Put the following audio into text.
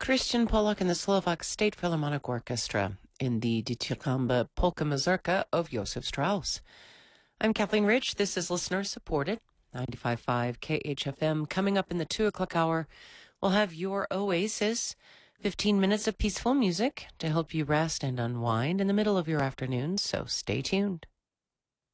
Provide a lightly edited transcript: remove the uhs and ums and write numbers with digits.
Christian Polak and the Slovak State Philharmonic Orchestra in the Dicicamba Polka Mazurka of Joseph Strauss. I'm Kathleen Rich. This is listener-supported 95.5 KHFM. Coming up in the 2 o'clock hour, we'll have your Oasis, 15 minutes of peaceful music to help you rest and unwind in the middle of your afternoon, so stay tuned.